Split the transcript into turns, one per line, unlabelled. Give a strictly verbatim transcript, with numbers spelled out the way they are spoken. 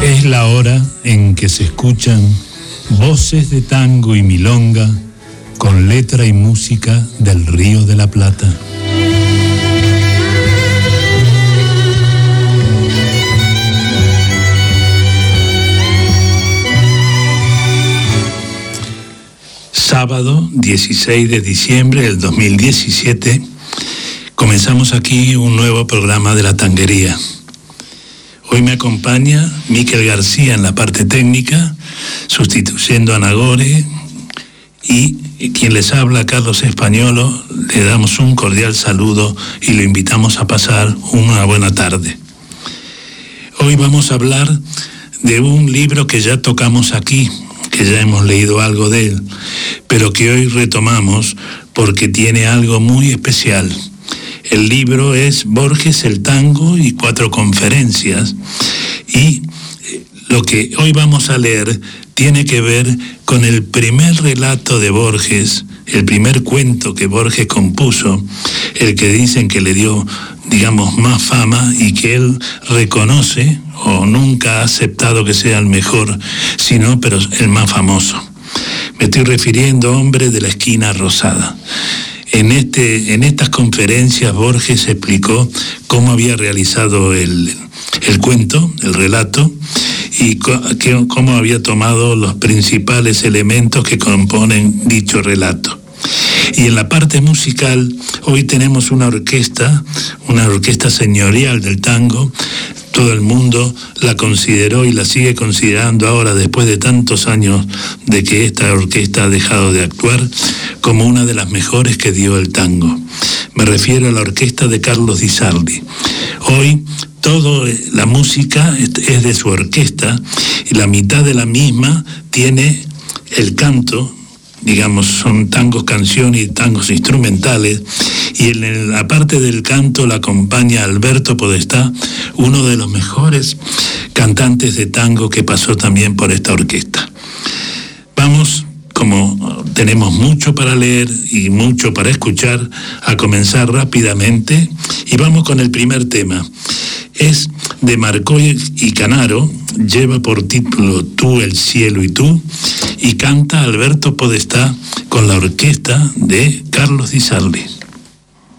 Es la hora en que se escuchan voces de tango y milonga con letra y música del Río de la Plata. Sábado dieciséis de diciembre del dos mil diecisiete comenzamos aquí un nuevo programa de la tanguería. Hoy me acompaña Miquel García en la parte técnica, sustituyendo a Nagore, y quien les habla, Carlos Españolo. Le damos un cordial saludo y lo invitamos a pasar una buena tarde. Hoy vamos a hablar de un libro que ya tocamos aquí, que ya hemos leído algo de él, pero que hoy retomamos porque tiene algo muy especial. El libro es Borges, el tango y cuatro conferencias, y lo que hoy vamos a leer tiene que ver con el primer relato de Borges, el primer cuento que Borges compuso, el que dicen que le dio, digamos, más fama y que él reconoce o nunca ha aceptado que sea el mejor, sino pero el más famoso. Me estoy refiriendo a Hombre de la Esquina Rosada. En, este, en estas conferencias Borges explicó cómo había realizado el, el cuento, el relato, y co- que, cómo había tomado los principales elementos que componen dicho relato. Y en la parte musical, hoy tenemos una orquesta, una orquesta señorial del tango. Todo el mundo la consideró y la sigue considerando ahora, después de tantos años de que esta orquesta ha dejado de actuar, como una de las mejores que dio el tango. Me refiero a la orquesta de Carlos Di Sarli. Hoy toda la música es de su orquesta y la mitad de la misma tiene el canto. Digamos, son tangos canciones y tangos instrumentales, y en la parte del canto la acompaña Alberto Podestá, uno de los mejores cantantes de tango que pasó también por esta orquesta. Vamos, como tenemos mucho para leer y mucho para escuchar, a comenzar rápidamente, y vamos con el primer tema. Es de Marcoy y Canaro, lleva por título Tú, el cielo y tú, y canta Alberto Podestá con la orquesta de Carlos Di Sarli.